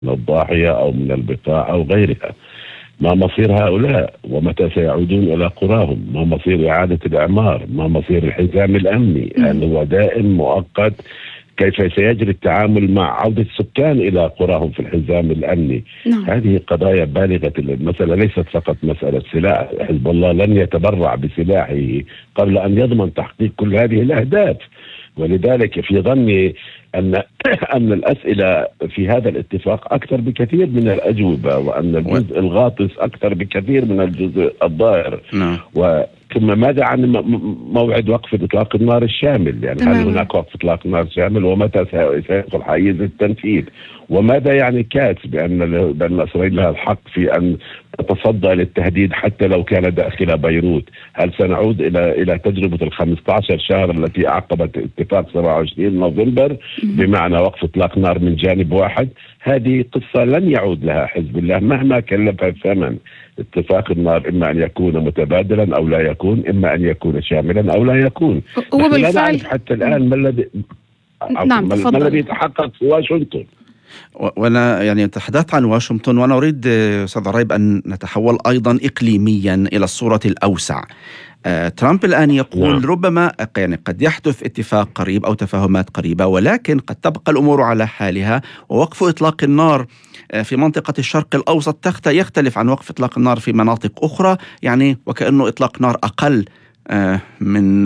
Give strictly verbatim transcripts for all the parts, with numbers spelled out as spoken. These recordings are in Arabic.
الضاحية أو من البقاع أو غيرها. ما مصير هؤلاء ومتى سيعودون إلى قراهم؟ ما مصير إعادة الإعمار؟ ما مصير الحزام الأمني؟ هل هو دائم مؤقت؟ كيف سيجري التعامل مع عودة السكان إلى قراهم في الحزام الأمني؟ نعم. هذه قضايا بالغة. المسألة ليست فقط مسألة سلاح. حزب الله لن يتبرع بسلاحه قبل أن يضمن تحقيق كل هذه الأهداف. ولذلك في ظني أن أن الأسئلة في هذا الاتفاق أكثر بكثير من الأجوبة، وأن الجزء الغاطس أكثر بكثير من الجزء الظاهر. نعم. ثم ماذا عن موعد وقف إطلاق النار الشامل؟ يعني هل هناك وقف إطلاق نار شامل؟ ومتى سيدخل حيز التنفيذ؟ وماذا يعني كاس بأن بأن إسرائيل لها الحق في أن تتصدى للتهديد حتى لو كان داخل بيروت؟ هل سنعود إلى إلى تجربة ال خمسة عشر شهر التي أعقبت اتفاق سبعة وعشرين نوفمبر بمعنى وقف إطلاق نار من جانب واحد؟ هذه قصة لن يعود لها حزب الله مهما كلفها الثمن. اتفاق النار إما أن يكون متبادلا أو لا يكون، إما أن يكون شاملا أو لا يكون. هو بالفعل حتى الآن ما الذي نعم ما الذي يتحقق في واشنطن. وأنا يعني تحدثت عن واشنطن، وأنا أريد أستاذ عريب أن نتحول أيضا إقليميا إلى الصورة الأوسع. آه، ترامب الآن يقول نعم. ربما يعني قد يحدث اتفاق قريب أو تفاهمات قريبة، ولكن قد تبقى الأمور على حالها، ووقف إطلاق النار في منطقة الشرق الأوسط يختلف عن وقف إطلاق النار في مناطق أخرى، يعني وكأنه إطلاق نار أقل من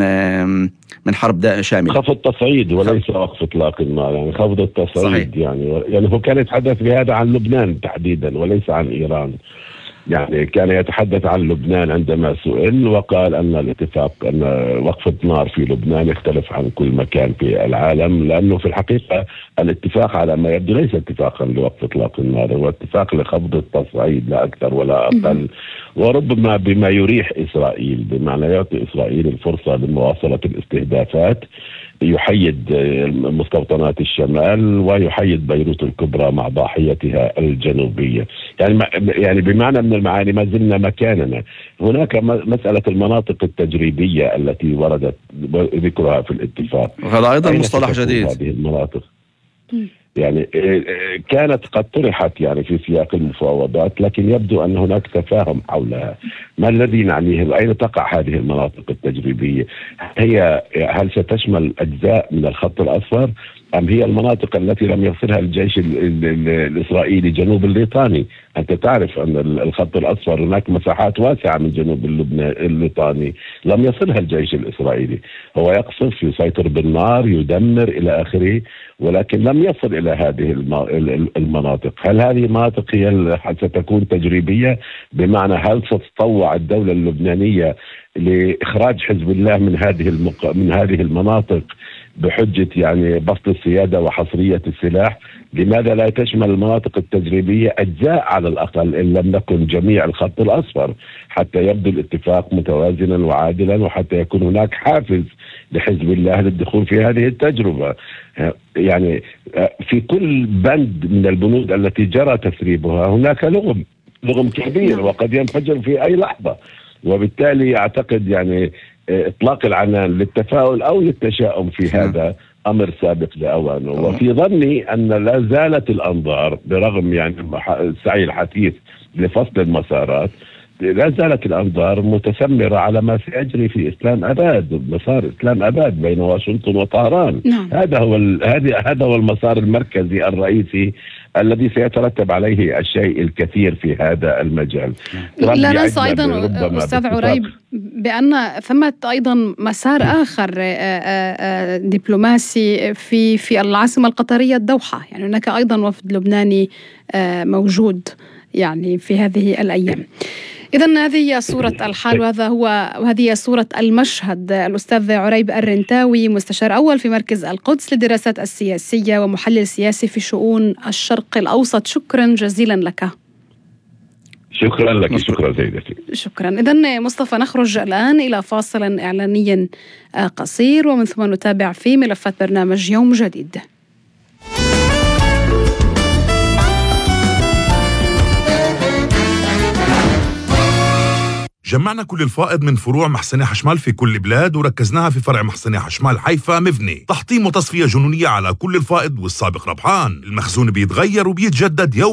من حرب شاملة. خفض التصعيد وليس وقف إطلاق النار، يعني خفض التصعيد. صحيح. يعني يعني هو كان يتحدث بهذا عن لبنان تحديدا وليس عن إيران. يعني كان يتحدث عن لبنان عندما سئل وقال أن الاتفاق أن وقف النار في لبنان يختلف عن كل مكان في العالم، لأنه في الحقيقة الاتفاق على ما يبدو ليس اتفاقا لوقف إطلاق النار، هو اتفاق لخفض التصعيد لا أكثر ولا أقل، وربما بما يريح إسرائيل، بمعنى يعطي إسرائيل الفرصة لمواصلة الاستهدافات، يحيد مستوطنات الشمال ويحيد بيروت الكبرى مع ضاحيتها الجنوبية. يعني يعني بمعنى من المعاني ما زلنا مكاننا. هناك مسألة المناطق التجريبية التي وردت ذكرها في الاتفاق، هذا أيضا مصطلح جديد. هذه المناطق يعني كانت قد طرحت يعني في سياق المفاوضات، لكن يبدو أن هناك تفاهم حولها. ما الذي نعنيه؟ أين تقع هذه المناطق التجريبية؟ هي هل ستشمل أجزاء من الخط الأصفر أم هي المناطق التي لم يصلها الجيش الإسرائيلي جنوب الليطاني؟ أنت تعرف أن الخط الأصفر هناك مساحات واسعة من جنوب الليطاني لم يصلها الجيش الإسرائيلي. هو يقصف، يسيطر بالنار، يدمر إلى آخره، ولكن لم يصل إلى هذه المناطق. هل هذه المناطق هي ستكون تجريبية؟ بمعنى هل ستتطوع الدولة اللبنانية لإخراج حزب الله من هذه المق... من هذه المناطق بحجة يعني بسط السيادة وحصرية السلاح؟ لماذا لا تشمل المناطق التجريبية أجزاء على الأقل إن لم نكن جميع الخط الأصفر، حتى يبدو الاتفاق متوازنا وعادلا، وحتى يكون هناك حافز لحزب الله للدخول في هذه التجربة. يعني في كل بند من البنود التي جرى تسريبها هناك لغم لغم كبير وقد ينفجر في أي لحظة، وبالتالي أعتقد يعني إطلاق العنان للتفاؤل أو للتشاؤم في هذا أمر سابق لأوانه. وفي ظني أن لا زالت الأنظار برغم يعني السعي الحثيث لفصل المسارات، لا زالت الأنظار متسمرة على ما سيجري في إسلام أباد، مسار إسلام أباد بين واشنطن وطهران. نعم. هذا هو هذا هذا هو المسار المركزي الرئيسي الذي سيترتب عليه الشيء الكثير في هذا المجال. لا ننسى أيضا أستاذ عريب بأن ثمة أيضا مسار آخر دبلوماسي في في العاصمة القطرية الدوحة، يعني هناك أيضا وفد لبناني موجود يعني في هذه الأيام. إذن هذه هي صورة الحال وهذا هو وهذه هي صورة المشهد. الأستاذ عريب الرنتاوي، مستشار أول في مركز القدس للدراسات السياسية ومحلل سياسي في شؤون الشرق الأوسط، شكرا جزيلا لك. شكرا لك. شكرا سيدتي. شكرا. إذن مصطفى، نخرج الآن إلى فاصل إعلاني قصير ومن ثم نتابع في ملفات برنامج يوم جديد. جمعنا كل الفائض من فروع محسنة حشمال في كل بلاد وركزناها في فرع محسنة حشمال حيفا مبني، تحطيم وتصفية جنونية على كل الفائض والسابق ربحان. المخزون بيتغير وبيتجدد يوم